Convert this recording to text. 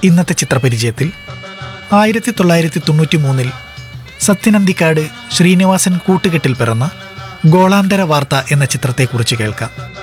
ഇന്നത്തെ ചിത്രപരിചയത്തിൽ 1993 സത്യനന്ദിക്കാട് ശ്രീനിവാസൻ കൂട്ടുകെട്ടിൽ പിറന്ന ഗോളാന്തര വാർത്ത എന്ന ചിത്രത്തെക്കുറിച്ച് കേൾക്കാം.